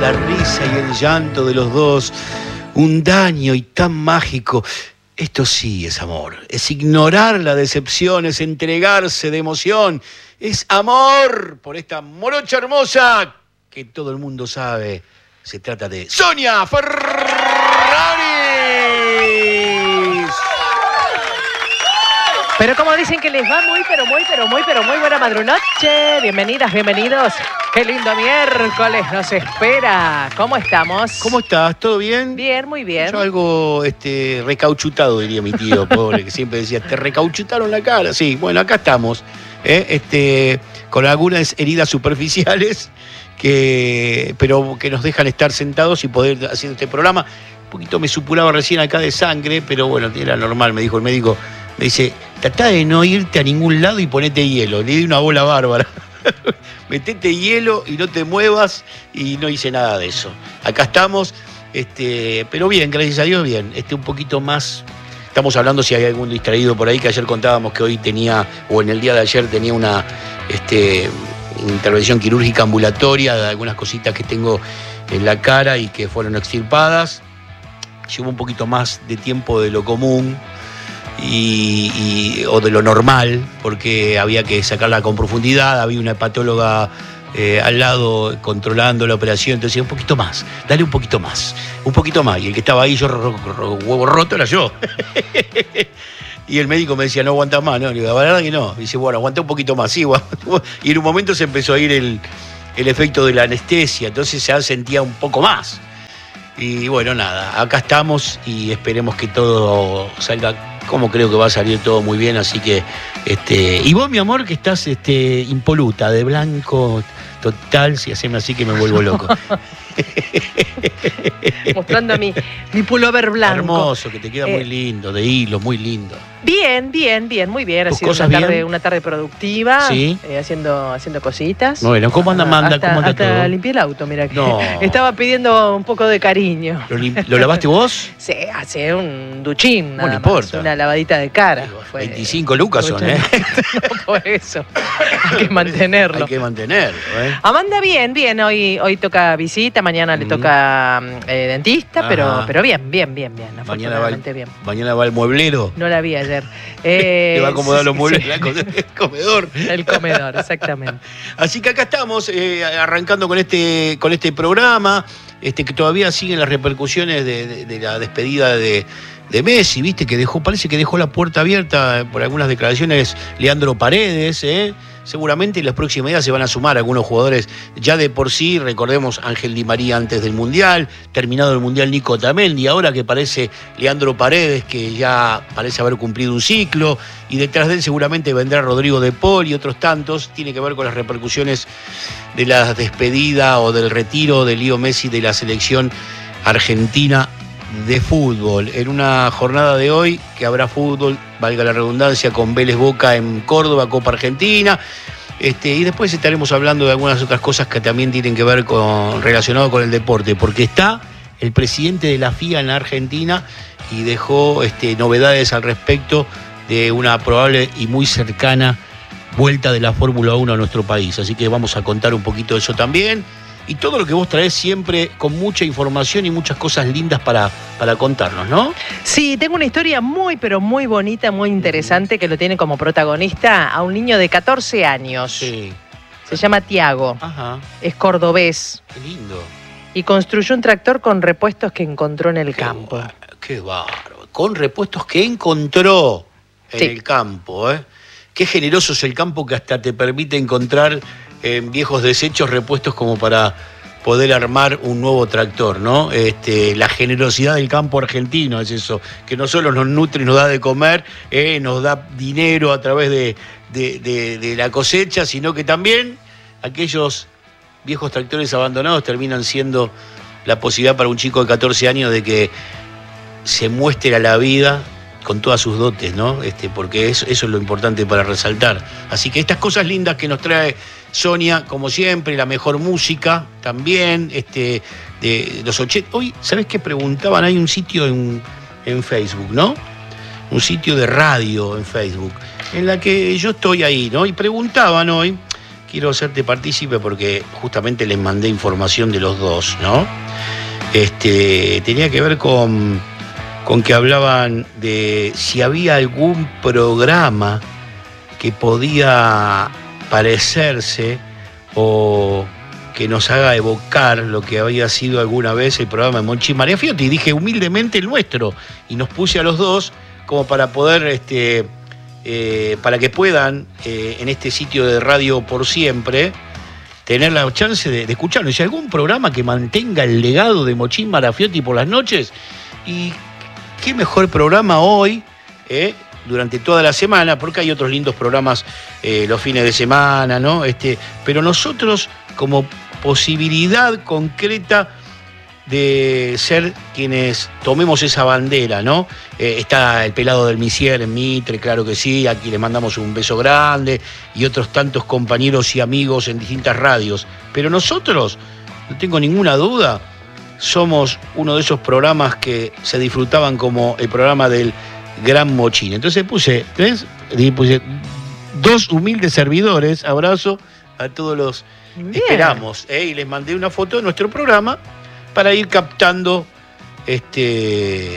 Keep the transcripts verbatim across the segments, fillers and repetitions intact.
la risa y el llanto de los dos, un daño y tan mágico. Esto sí es amor, es ignorar la decepción, es entregarse de emoción, es amor por esta morocha hermosa que todo el mundo sabe. Se trata de Sonia Ferraris. Pero como dicen que les va muy, pero muy, pero muy, pero muy buena madrunoche. Bienvenidas, bienvenidos. Qué lindo miércoles nos espera. ¿Cómo estamos? ¿Cómo estás? ¿Todo bien? Bien, muy bien. Yo algo este, recauchutado, diría mi tío, pobre, que siempre decía, te recauchutaron la cara. Sí, bueno, acá estamos, ¿eh? este, con algunas heridas superficiales, que, pero que nos dejan estar sentados y poder hacer este programa. Un poquito me supuraba recién acá de sangre, pero bueno, era normal, me dijo el médico. Me dice, tratá de no irte a ningún lado y ponete hielo. Le di una bola bárbara. Metete hielo y no te muevas, y no hice nada de eso. Acá estamos, este, pero bien, gracias a Dios, bien. Este, un poquito más, estamos hablando si hay algún distraído por ahí, que ayer contábamos que hoy tenía, o en el día de ayer tenía una este, intervención quirúrgica ambulatoria de algunas cositas que tengo en la cara y que fueron extirpadas. Llevo un poquito más de tiempo de lo común. Y, y, o de lo normal, porque había que sacarla con profundidad, había una hepatóloga eh, al lado controlando la operación, entonces un poquito más, dale un poquito más, un poquito más, y el que estaba ahí, yo ro, ro, huevo roto, era yo. Y el médico me decía, no aguantas más, no, le digo, la verdad que no, y dice, bueno, aguanta un poquito más, sí, y en un momento se empezó a ir el, el efecto de la anestesia, entonces ya sentía un poco más. Y bueno, nada, acá estamos y esperemos que todo salga como creo que va a salir todo muy bien, así que este y vos, mi amor, que estás este impoluta, de blanco total, si haceme así que me vuelvo loco. Mostrando mi, mi pullover blanco. Hermoso, que te queda eh, muy lindo, de hilo, muy lindo. Bien, bien, bien, muy bien. Ha sido una tarde, una tarde productiva, ¿sí? eh, haciendo, haciendo cositas. Bueno, ¿cómo anda Amanda? Hasta, ¿Cómo anda hasta todo? limpié el auto, mira que no. Estaba pidiendo un poco de cariño. ¿Lo, ¿Lo lavaste vos? Sí, hace un duchín, nada no importa. Más, una lavadita de cara. Fue, veinticinco lucas son, ¿eh? No, por eso. Hay que mantenerlo. Hay que mantenerlo, ¿eh? Amanda, bien, bien. Hoy, hoy toca visita, mañana mm. le toca eh, dentista, pero, pero bien, bien, bien, bien. Mañana va, el, bien. mañana va el mueblero. No la vi ayer. Eh, Le va a acomodar los muebles sí. el comedor. El comedor, exactamente. Así que acá estamos, eh, arrancando con este, con este programa, este, que todavía siguen las repercusiones de, de, de la despedida de, de Messi, viste, que dejó, parece que dejó la puerta abierta por algunas declaraciones Leandro Paredes, ¿eh? Seguramente en los próximos días se van a sumar algunos jugadores ya de por sí, recordemos Ángel Di María antes del Mundial, terminado el Mundial Nico Otamendi, ahora que parece Leandro Paredes, que ya parece haber cumplido un ciclo, y detrás de él seguramente vendrá Rodrigo De Paul y otros tantos. Tiene que ver con las repercusiones de la despedida o del retiro de Leo Messi de la selección argentina de fútbol. En una jornada de hoy que habrá fútbol, valga la redundancia, con Vélez Boca en Córdoba, Copa Argentina, este, y después estaremos hablando de algunas otras cosas que también tienen que ver con relacionado con el deporte, porque está el presidente de la F I A en la Argentina y dejó este, novedades al respecto de una probable y muy cercana vuelta de la Fórmula uno a nuestro país, así que vamos a contar un poquito de eso también. Y todo lo que vos traés siempre con mucha información y muchas cosas lindas para, para contarnos, ¿no? Sí, tengo una historia muy, pero muy bonita, muy interesante, que lo tiene como protagonista a un niño de catorce años. Sí. Se llama Tiago. Ajá. Es cordobés. Qué lindo. Y construyó un tractor con repuestos que encontró en el qué campo. Bar, qué bárbaro. Con repuestos que encontró en sí. el campo, ¿eh? Qué generoso es el campo, que hasta te permite encontrar en viejos desechos repuestos como para poder armar un nuevo tractor, ¿no? Este, la generosidad del campo argentino es eso, que no solo nos nutre y nos da de comer, eh, nos da dinero a través de, de, de, de la cosecha, sino que también aquellos viejos tractores abandonados terminan siendo la posibilidad para un chico de catorce años de que se muestre a la vida con todas sus dotes, ¿no? Este, porque eso, eso es lo importante para resaltar. Así que estas cosas lindas que nos trae Sonia, como siempre, la mejor música también, este, de los ochenta. Hoy, ¿sabés qué preguntaban? Hay un sitio en, en Facebook, ¿no? Un sitio de radio en Facebook, en la que yo estoy ahí, ¿no? Y preguntaban hoy quiero hacerte partícipe porque justamente les mandé información de los dos, ¿no? Este, tenía que ver con, con que hablaban de si había algún programa que podía parecerse o que nos haga evocar lo que había sido alguna vez el programa de Monchi María Fiotti. Y dije humildemente el nuestro. Y nos puse a los dos como para poder, este, eh, para que puedan, eh, en este sitio de Radio Por Siempre, tener la chance de, de escucharlo. Si hay algún programa que mantenga el legado de Mochín Marafiotti por las noches, y qué mejor programa hoy, eh, durante toda la semana, porque hay otros lindos programas eh, los fines de semana, ¿no? Este, pero nosotros, como posibilidad concreta de ser quienes tomemos esa bandera, ¿no? Eh, está el pelado del Misier en Mitre, claro que sí, aquí le mandamos un beso grande, y otros tantos compañeros y amigos en distintas radios. Pero nosotros, no tengo ninguna duda, somos uno de esos programas que se disfrutaban como el programa del Gran Mochín. Entonces puse, ¿ves? Puse dos humildes servidores, abrazo a todos los Bien. Esperamos, ¿eh? Y les mandé una foto de nuestro programa para ir captando este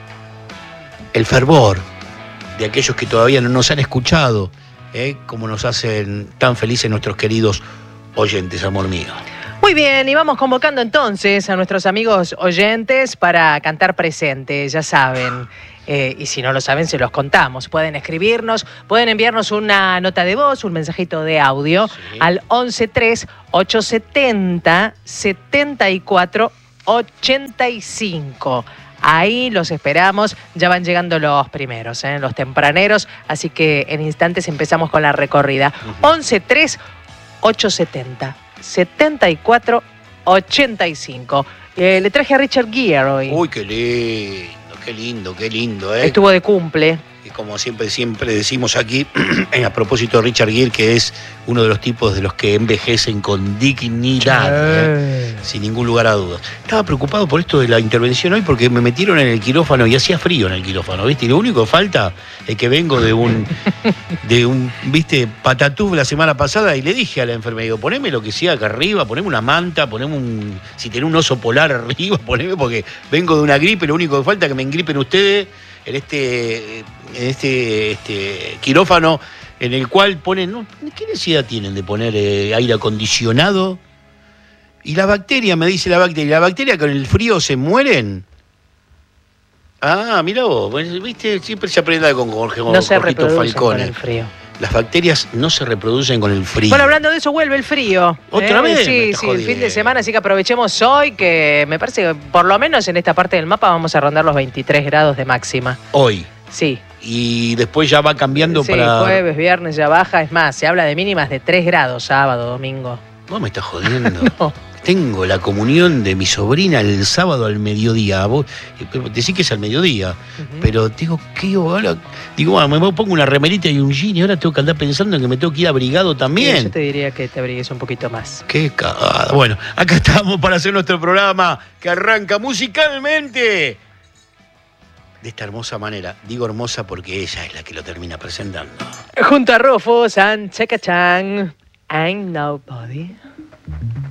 el fervor de aquellos que todavía no nos han escuchado, ¿eh? Como nos hacen tan felices nuestros queridos oyentes, amor mío. Muy bien, y vamos convocando entonces a nuestros amigos oyentes para cantar presente, ya saben. Eh, y si no lo saben, se los contamos. Pueden escribirnos, pueden enviarnos una nota de voz, un mensajito de audio, sí, al once tres ochocientos setenta, setenta y cuatro ochenta y cinco. Ahí los esperamos, ya van llegando los primeros, ¿eh? Los tempraneros, así que en instantes empezamos con la recorrida. Uh-huh. once tres ochocientos setenta, setenta y cuatro ochenta y cinco. Eh, le traje a Richard Gere hoy. Uy, qué lindo. Qué lindo, qué lindo, ¿eh? Estuvo de cumple. Y como siempre, siempre decimos aquí, a propósito de Richard Gere, que es uno de los tipos de los que envejecen con dignidad, ¿eh? Sin ningún lugar a dudas. Estaba preocupado por esto de la intervención hoy porque me metieron en el quirófano y hacía frío en el quirófano, ¿viste? Y lo único que falta es que vengo de un, de un, ¿viste? Patatús la semana pasada y le dije a la enfermera, digo, poneme lo que sea acá arriba, poneme una manta, poneme un, si tenés un oso polar arriba, poneme porque vengo de una gripe, lo único que falta es que me engripen ustedes en este, en este, este quirófano en el cual ponen, ¿no? ¿Qué necesidad tienen de poner eh, aire acondicionado? Y la bacteria, me dice la bacteria, ¿la bacteria con el frío se mueren? Ah, mira vos, viste, siempre se aprende con Jorge, no se Jorgito reproducen Falcone. Con el frío. Las bacterias no se reproducen con el frío. Bueno, hablando de eso, vuelve el frío. ¿Otra ¿eh? vez? Sí, sí, el fin de semana, así que aprovechemos hoy, que me parece que por lo menos en esta parte del mapa vamos a rondar los veintitrés grados de máxima. Hoy. Sí. Y después ya va cambiando sí, para... Sí, jueves, viernes ya baja. Es más, se habla de mínimas de tres grados sábado, domingo. Vos me estás jodiendo. No. Tengo la comunión de mi sobrina el sábado al mediodía. Vos decís que es al mediodía, uh-huh. Pero digo, ¿qué ahora? Digo, bueno, me pongo una remerita y un jean y ahora tengo que andar pensando en que me tengo que ir abrigado también. Sí, yo te diría que te abrigues un poquito más. Qué cagada. Bueno, acá estamos para hacer nuestro programa que arranca musicalmente de esta hermosa manera. Digo hermosa porque ella es la que lo termina presentando. Junto a Rufus and Cheka Chan, I'm Nobody.